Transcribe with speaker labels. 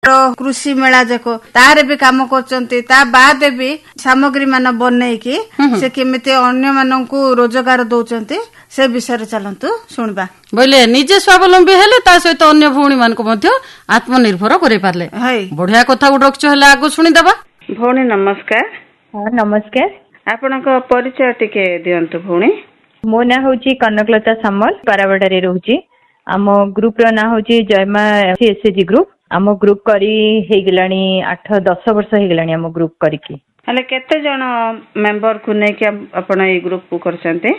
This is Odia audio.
Speaker 1: କୃଷି ମେଳା ଯାକ ତାର ବି କାମ କରୁଛନ୍ତି। ତା ବାଦ ବି ସାମଗ୍ରୀ ମାନ ବନେଇକି ସେ କେମିତି ଅନ୍ୟ ମାନଙ୍କୁ ରୋଜଗାର ଦଉଛନ୍ତି ସେ ବିଷୟରେ ଚାଲନ୍ତୁ ଶୁଣିବା।
Speaker 2: ବୋଇଲେ ନିଜେ ସ୍ୱାବଲମ୍ବୀ ହେଲେ ତା ସହିତ ଅନ୍ୟ ଭଉଣୀ ମାନଙ୍କୁ ମଧ୍ୟ ଆତ୍ମନିର୍ଭର କରେଇ ପାରିଲେ। ବଢିଆ କଥା ଗୋଟେ ରଖିଛ, ହେଲେ ଆଗ ଶୁଣିଦେବା।
Speaker 1: ଭଉଣୀ ନମସ୍କାର।
Speaker 3: ହଁ ନମସ୍କାର।
Speaker 1: ଆପଣଙ୍କ ପରିଚୟ ଟିକେ ଦିଅନ୍ତୁ ଭଉଣୀ।
Speaker 3: ମୋ ନାଁ ହଉଛି କନକଲତା ସାମଲ, ପାରାବଡାରେ ରହୁଛି। ଆମ ଗ୍ରୁପ ର ନାଁ ହଉଛି ଜୟମା ଏସଏଚଜି ଗ୍ରୁପ। ଆମ ଗ୍ରୁପ କରି ହେଇଗଲାଣି 8-10 ବର୍ଷ ହେଇଗଲାଣି ଆମ ଗ୍ରୁପ କରିକି।
Speaker 1: ହେଲେ କେତେ ଜଣ ମେମ୍ବର କୁ ନେଇକି ଆପଣ ଏଇ ଗ୍ରୁପ କୁ କରିଛନ୍ତି?